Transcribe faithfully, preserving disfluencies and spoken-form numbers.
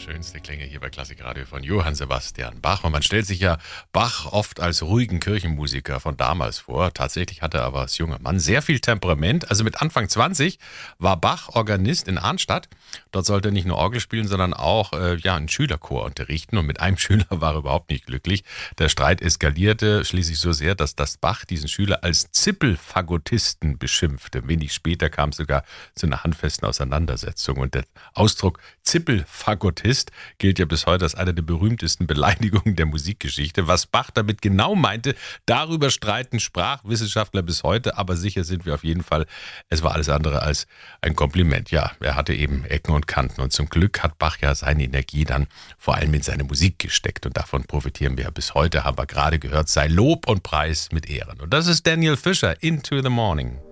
Schönste Klänge hier bei Klassikradio von Johann Sebastian Bach. Und man stellt sich ja Bach oft als ruhigen Kirchenmusiker von damals vor. Tatsächlich hatte er aber als junger Mann sehr viel Temperament. Also mit Anfang zwanzig war Bach Organist in Arnstadt. Dort sollte er nicht nur Orgel spielen, sondern auch äh, ja, einen Schülerchor unterrichten. Und mit einem Schüler war er überhaupt nicht glücklich. Der Streit eskalierte schließlich so sehr, dass das Bach diesen Schüler als Zippelfagottisten beschimpfte. Wenig später kam es sogar zu einer handfesten Auseinandersetzung. Und der Ausdruck Zippelfagottist gilt ja bis heute als eine der berühmtesten Beleidigungen der Musikgeschichte. Was Bach damit genau meinte, darüber streiten Sprachwissenschaftler bis heute, aber sicher sind wir auf jeden Fall, es war alles andere als ein Kompliment. Ja, er hatte eben Ecken und Kanten und zum Glück hat Bach ja seine Energie dann vor allem in seine Musik gesteckt und davon profitieren wir ja bis heute, haben wir gerade gehört, sei Lob und Preis mit Ehren. Und das ist Daniel Fischer, Into the Morning.